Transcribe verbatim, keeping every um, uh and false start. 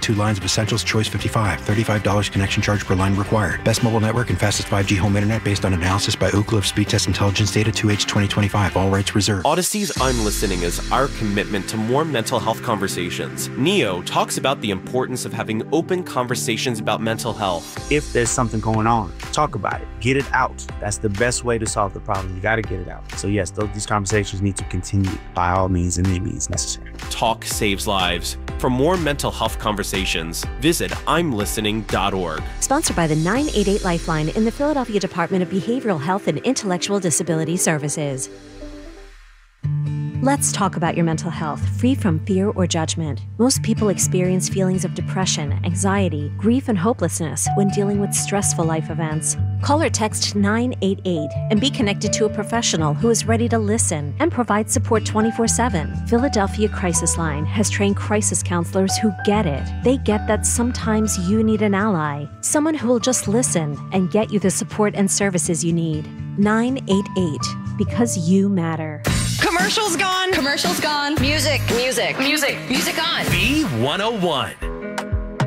two lines of Essentials Choice fifty-five. thirty-five dollars connection charge per line required. Best mobile network and fastest five G home internet based on analysis by Ookla of Speed Test Intelligence Data two H twenty twenty-five. All rights reserved. Odyssey's I'm Listening is our commitment to more mental health conversations. Neo talks about the importance of having open conversations about mental health. If there's something going on, talk about it. Get it out. That's the best way to solve the problem. You got to get it out. So yes, those, these conversations need to continue by all means and any means necessary. Talk saves lives. For more mental health conversations, visit I'm listening dot org. Sponsored by the nine eight eight Lifeline in the Philadelphia Department of Behavioral Health and Intellectual Disability Services. Let's talk about your mental health, free from fear or judgment. Most people experience feelings of depression, anxiety, grief, and hopelessness when dealing with stressful life events. Call or text nine eight eight and be connected to a professional who is ready to listen and provide support twenty-four seven. Philadelphia Crisis Line has trained crisis counselors who get it. They get that sometimes you need an ally, someone who will just listen and get you the support and services you need. nine eight eight, because you matter. Commercials gone. Commercials gone. Music. Music. Music. Music on. B one oh one.